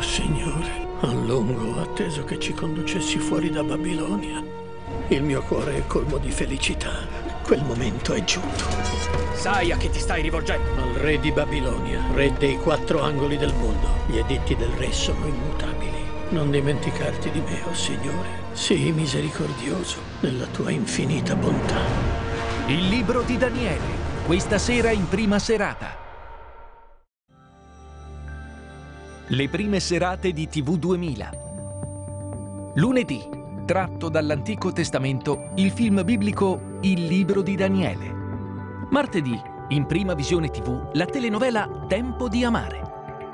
Oh Signore, a lungo ho atteso che ci conducessi fuori da Babilonia. Il mio cuore è colmo di felicità. Quel momento è giunto. Sai a chi ti stai rivolgendo? Al re di Babilonia, re dei 4 angoli del mondo. Gli editti del re sono immutabili. Non dimenticarti di me, oh Signore. Sii misericordioso nella tua infinita bontà. Il libro di Daniele, questa sera in prima serata. Le prime serate di TV 2000. Lunedì, tratto dall'Antico Testamento, il film biblico Il libro di Daniele. Martedì, in prima visione TV, la telenovela Tempo di amare.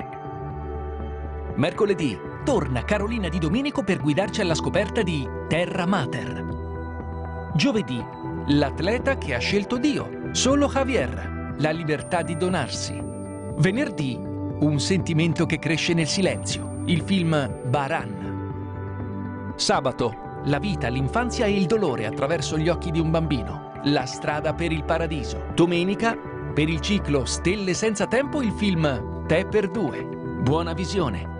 Mercoledì, torna Carolina Di Domenico per guidarci alla scoperta di Terra Mater. Giovedì, l'atleta che ha scelto Dio, solo Javier, la libertà di donarsi. Venerdì, un sentimento che cresce nel silenzio, il film Baran. Sabato, la vita, l'infanzia e il dolore attraverso gli occhi di un bambino, la strada per il paradiso. Domenica, per il ciclo Stelle senza tempo, il film Te per due. Buona visione.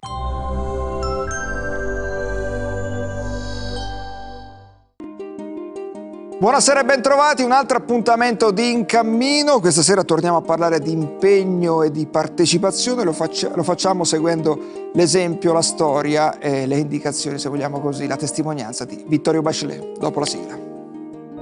Buonasera e bentrovati, un altro appuntamento di In Cammino. Questa sera torniamo a parlare di impegno e di partecipazione, lo facciamo seguendo l'esempio, la storia e le indicazioni, se vogliamo così, la testimonianza di Vittorio Bachelet, dopo la sigla.